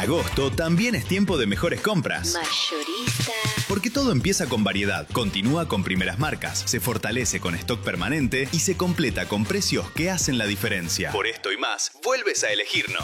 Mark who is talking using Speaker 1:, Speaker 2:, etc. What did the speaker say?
Speaker 1: agosto también es tiempo de mejores compras.
Speaker 2: Mayorista.
Speaker 1: Porque todo empieza con variedad, continúa con primeras marcas, se fortalece con stock permanente y se completa con precios que hacen la diferencia. Por esto y más, vuelves a elegirnos.